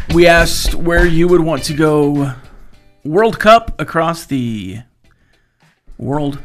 We asked where you would want to go World Cup across the world.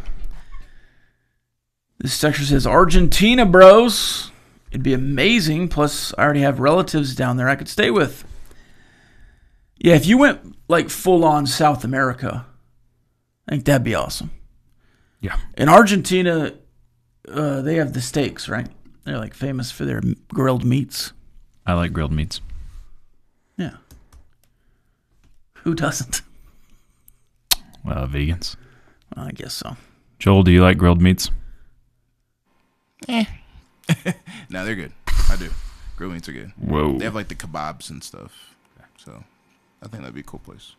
This section says Argentina, bros. It'd be amazing. Plus, I already have relatives down there I could stay with. Yeah, if you went like full on South America, I think that'd be awesome. Yeah. In Argentina, they have the steaks, right? They're like famous for their grilled meats. I like grilled meats. Yeah. Who doesn't? Well, vegans. Well, I guess so. Joel, do you like grilled meats? No, they're good. I do. Grilled meats are good. Whoa. They have like the kebabs and stuff. So I think that'd be a cool place.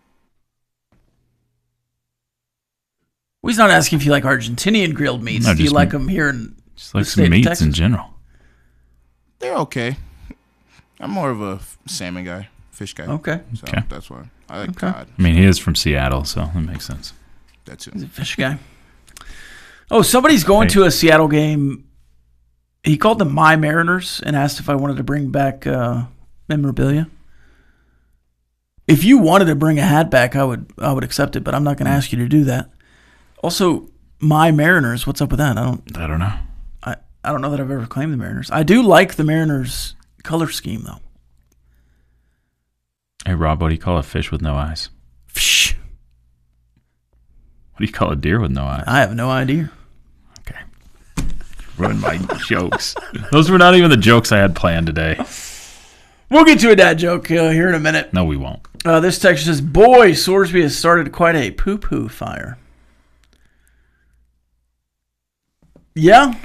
Well, he's not asking if you like Argentinian grilled meats. No, Do you like them here in just like the state some of meats Texas? in general? They're okay. I'm more of a salmon guy, fish guy. Okay. So Okay. that's why I like Okay. cod. I mean, he is from Seattle, so that makes sense. That too. He's a fish guy. Oh, somebody's going to a Seattle game. He called them My Mariners and asked if I wanted to bring back memorabilia. If you wanted to bring a hat back, I would accept it, but I'm not going to ask you to do that. Also, My Mariners, what's up with that? I don't know. I don't know that I've ever claimed the Mariners. I do like the Mariners color scheme, though. Hey, Rob, what do you call a fish with no eyes? Psh, What do you call a deer with no eyes? I have no idea. Okay. Ruined my jokes. Those were not even the jokes I had planned today. We'll get to a dad joke here in a minute. No, we won't. This text says, boy, Sorsby has started quite a poo-poo fire. Yeah.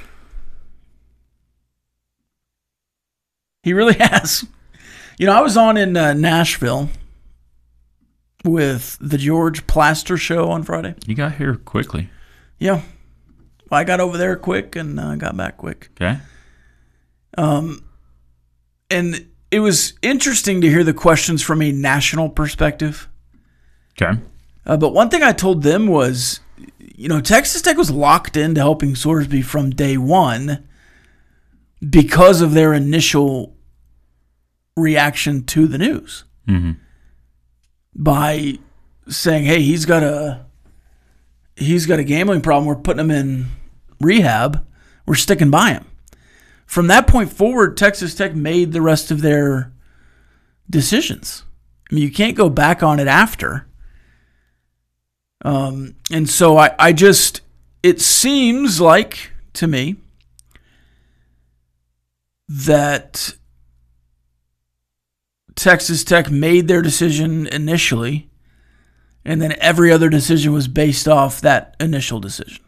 He really has. You know, I was on in Nashville with the George Plaster show on Friday. You got here quickly. Yeah. I got over there quick and got back quick. Okay. And it was interesting to hear the questions from a national perspective. Okay. But one thing I told them was, you know, Texas Tech was locked into helping Sorsby from day one because of their initial reaction to the news. Mm-hmm. By saying, hey, he's got a gambling problem. We're putting him in rehab. We're sticking by him. From that point forward, Texas Tech made the rest of their decisions. I mean, you can't go back on it after. And so I just, it seems like to me that Texas Tech made their decision initially, and then every other decision was based off that initial decision.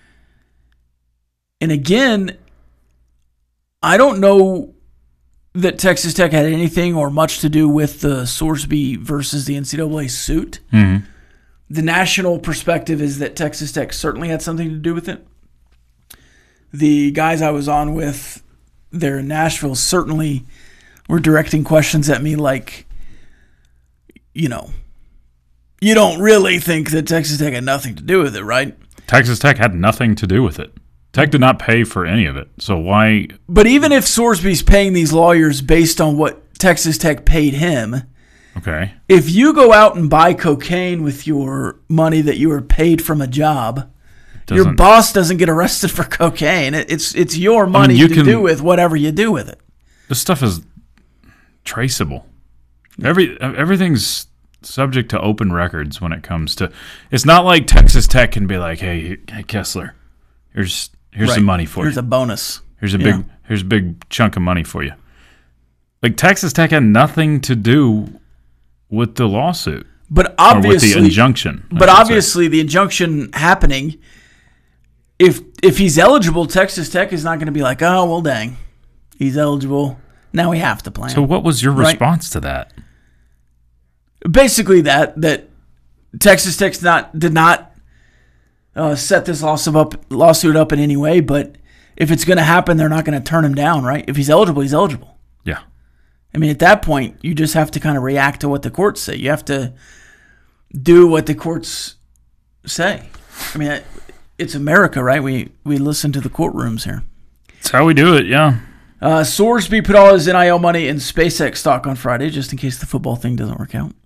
And again, I don't know that Texas Tech had anything or much to do with the Sorsby versus the NCAA suit. Mm-hmm. The national perspective is that Texas Tech certainly had something to do with it. The guys I was on with there in Nashville certainly were directing questions at me like, you know, you don't really think that Texas Tech had nothing to do with it, right? Texas Tech had nothing to do with it. Tech did not pay for any of it. So why? But even if Sorsby's paying these lawyers based on what Texas Tech paid him, Okay. if you go out and buy cocaine with your money that you were paid from a job, your boss doesn't get arrested for cocaine. It's your money to do with whatever you do with it. This stuff is traceable. Everything's subject to open records when it comes to. It's not like Texas Tech can be like, hey Kessler, here's some money for you. Here's a bonus. Here's a big chunk of money for you. Like Texas Tech had nothing to do with the lawsuit, but or obviously with the injunction. But obviously, the injunction happening. If he's eligible, Texas Tech is not going to be like, oh well, dang, he's eligible. Now we have to play him. So what was your response to that? Basically, that Texas Tech did not set this lawsuit up in any way. But if it's going to happen, they're not going to turn him down, right? If he's eligible, he's eligible. Yeah. I mean, at that point, you just have to kind of react to what the courts say. You have to do what the courts say. I mean, it's America, right? We listen to the courtrooms here. That's how we do it, yeah. Sorsby put all his NIL money in SpaceX stock on Friday, just in case the football thing doesn't work out.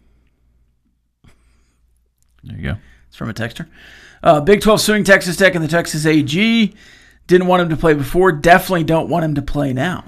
There you go. It's from a texter. Big 12 suing Texas Tech and the Texas AG. Didn't want him to play before. Definitely don't want him to play now.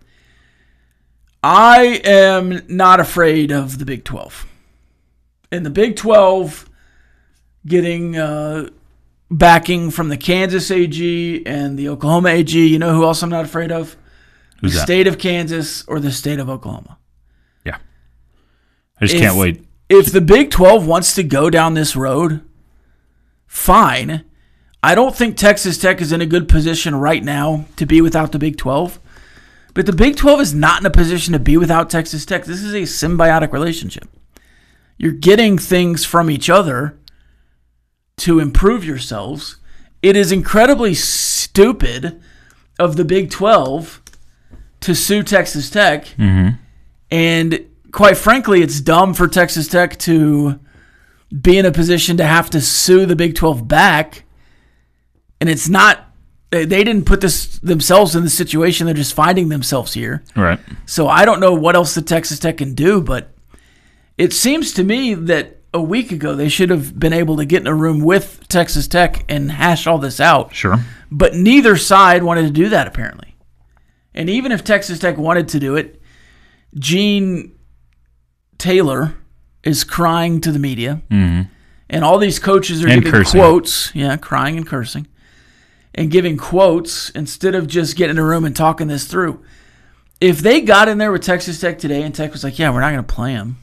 I am not afraid of the Big 12. And the Big 12 getting backing from the Kansas AG and the Oklahoma AG. You know who else I'm not afraid of? Who's the that? State of Kansas or the State of Oklahoma. Yeah. I just can't wait. If the Big 12 wants to go down this road, fine. I don't think Texas Tech is in a good position right now to be without the Big 12. But the Big 12 is not in a position to be without Texas Tech. This is a symbiotic relationship. You're getting things from each other to improve yourselves. It is incredibly stupid of the Big 12 to sue Texas Tech. Mm-hmm. And quite frankly, it's dumb for Texas Tech to be in a position to have to sue the Big 12 back. And it's not, they didn't put themselves in the situation. They're just finding themselves here. Right. So I don't know what else the Texas Tech can do, but it seems to me that a week ago they should have been able to get in a room with Texas Tech and hash all this out. Sure. But neither side wanted to do that, apparently. And even if Texas Tech wanted to do it, Gene Taylor is crying to the media. Mm-hmm. And all these coaches are giving cursing. quotes. Yeah, crying and cursing. And giving quotes instead of just getting in a room and talking this through. If they got in there with Texas Tech today and Tech was like, yeah, we're not going to play them,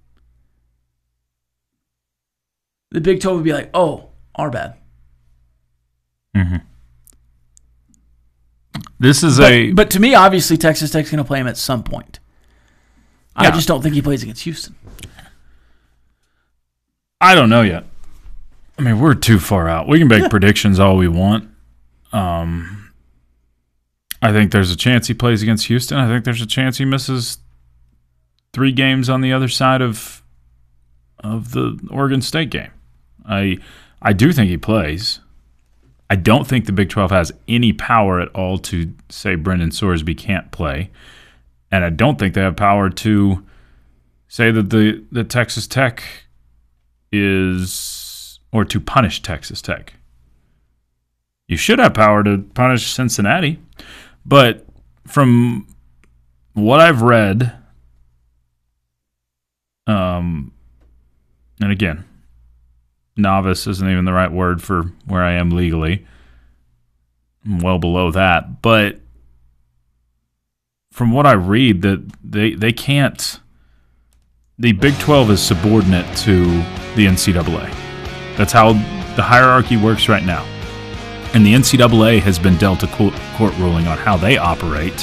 the Big 12 would be like, oh, our bad. Mm-hmm. This is But to me, obviously, Texas Tech's going to play him at some point. I just don't think he plays against Houston. I don't know yet. I mean, we're too far out. We can make predictions all we want. I think there's a chance he plays against Houston. I think there's a chance he misses 3 games on the other side of the Oregon State game. I do think he plays. I don't think the Big 12 has any power at all to say Brendan Sorsby can't play. And I don't think they have power to say that the Texas Tech is, or to punish Texas Tech. You should have power to punish Cincinnati. But from what I've read, and again, novice isn't even the right word for where I am legally. I'm well below that. But from what I read, that they can't. The Big 12 is subordinate to the NCAA. That's how the hierarchy works right now. And the NCAA has been dealt a court ruling on how they operate.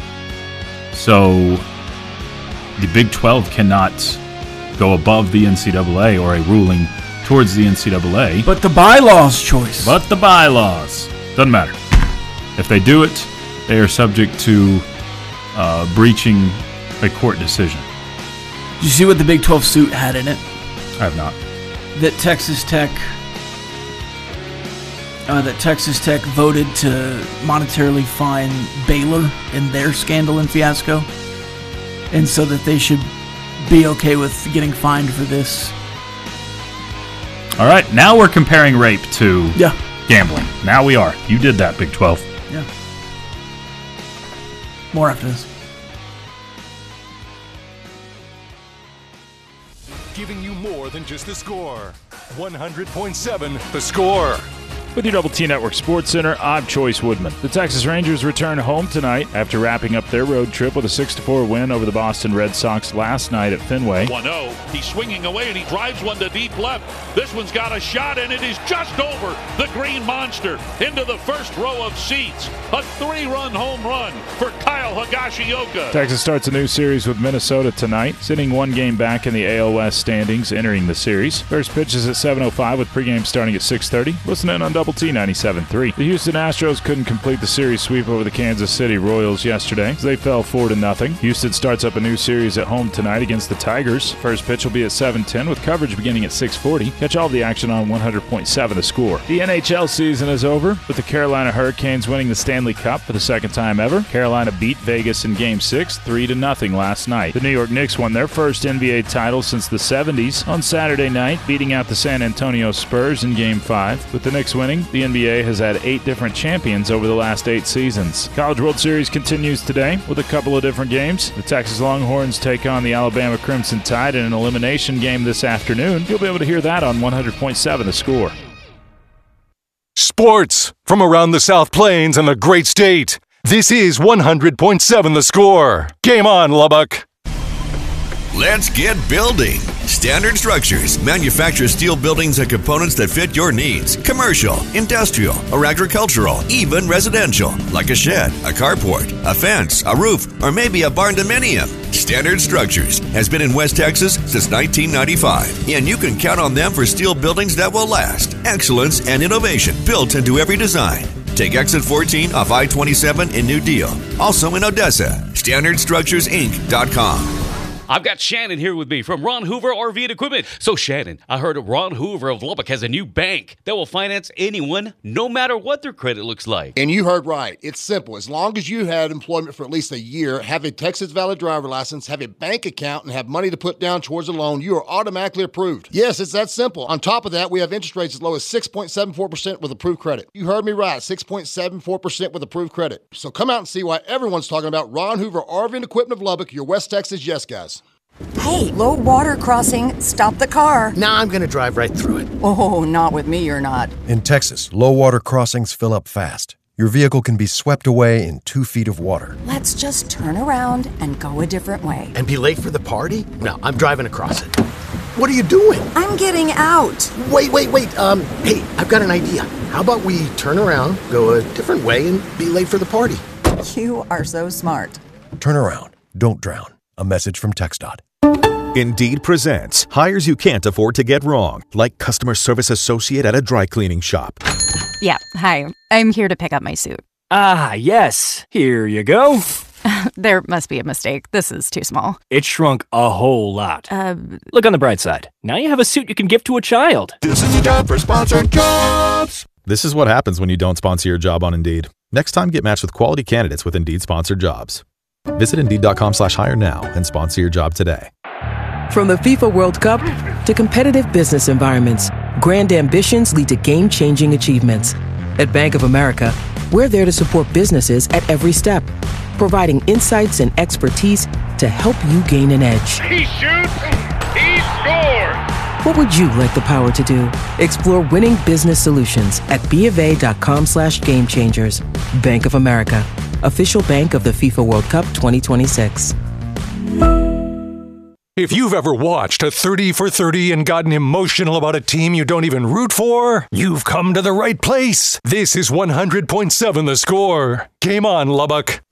So the Big 12 cannot go above the NCAA or a ruling towards the NCAA. But the bylaws choice. But the bylaws. Doesn't matter. If they do it, they are subject to breaching a court decision. Did you see what the Big 12 suit had in it? I have not. That Texas Tech voted to monetarily fine Baylor in their scandal and fiasco, and so that they should be okay with getting fined for this. All right, now we're comparing rape to Yeah. gambling. Now we are. You did that, Big 12. Yeah. More after this. Giving you more than just the score. 100.7 The Score. With your Double T Network Sports Center, I'm Choice Woodman. The Texas Rangers return home tonight after wrapping up their road trip with a 6-4 win over the Boston Red Sox last night at Fenway. 1-0. He's swinging away and he drives one to deep left. This one's got a shot and it is just over the Green Monster into the first row of seats. A 3-run home run for Kyle Higashioka. Texas starts a new series with Minnesota tonight, sitting 1 game back in the AL West standings entering the series. First pitch is at 7:05 with pregame starting at 6:30. Listen in on Double T 97.3. The Houston Astros couldn't complete the series sweep over the Kansas City Royals yesterday, as they fell 4-0. Houston starts up a new series at home tonight against the Tigers. First pitch will be at 7:10 with coverage beginning at 6:40. Catch all the action on 100.7 The Score. The NHL season is over, with the Carolina Hurricanes winning the Stanley Cup for the second time ever. Carolina beat Vegas in Game 6, 3-0 last night. The New York Knicks won their first NBA title since the 70s on Saturday night, beating out the San Antonio Spurs in Game 5. With the Knicks winning, the NBA has had 8 different champions over the last 8 seasons. College World Series continues today with a couple of different games. The Texas Longhorns take on the Alabama Crimson Tide in an elimination game this afternoon. You'll be able to hear that on 100.7 The Score. Sports from around the South Plains and the great state. This is 100.7 The Score. Game on, Lubbock. Let's get building. Standard Structures manufactures steel buildings and components that fit your needs. Commercial, industrial, or agricultural, even residential, like a shed, a carport, a fence, a roof, or maybe a barn-dominium. Standard Structures has been in West Texas since 1995, and you can count on them for steel buildings that will last. Excellence and innovation built into every design. Take exit 14 off I-27 in New Deal. Also in Odessa. StandardStructuresInc.com. I've got Shannon here with me from Ron Hoover RV and Equipment. So, Shannon, I heard Ron Hoover of Lubbock has a new bank that will finance anyone, no matter what their credit looks like. And you heard right. It's simple. As long as you had employment for at least a year, have a Texas valid driver license, have a bank account, and have money to put down towards a loan, you are automatically approved. Yes, it's that simple. On top of that, we have interest rates as low as 6.74% with approved credit. You heard me right, 6.74% with approved credit. So come out and see why everyone's talking about Ron Hoover RV and Equipment of Lubbock, your West Texas yes guys. Hey, low water crossing. Stop the car. Nah, I'm going to drive right through it. Oh, not with me, you're not. In Texas, low water crossings fill up fast. Your vehicle can be swept away in 2 feet of water. Let's just turn around and go a different way. And be late for the party? No, I'm driving across it. What are you doing? I'm getting out. Wait. Hey, I've got an idea. How about we turn around, go a different way, and be late for the party? You are so smart. Turn around. Don't drown. A message from TxDOT. Indeed presents hires you can't afford to get wrong, like customer service associate at a dry cleaning shop. Yeah, hi. I'm here to pick up my suit. Ah, yes. Here you go. There must be a mistake. This is too small. It shrunk a whole lot. Look on the bright side. Now you have a suit you can give to a child. This is a job for Sponsored Jobs. This is what happens when you don't sponsor your job on Indeed. Next time, get matched with quality candidates with Indeed Sponsored Jobs. Visit Indeed.com/hire now and sponsor your job today. From the FIFA World Cup to competitive business environments, grand ambitions lead to game-changing achievements. At Bank of America, we're there to support businesses at every step, providing insights and expertise to help you gain an edge. He shoots, he scores! What would you like the power to do? Explore winning business solutions at BofA.com/gamechangers. Bank of America, official bank of the FIFA World Cup 2026. If you've ever watched a 30 for 30 and gotten emotional about a team you don't even root for, you've come to the right place. This is 100.7 The Score. Game on, Lubbock.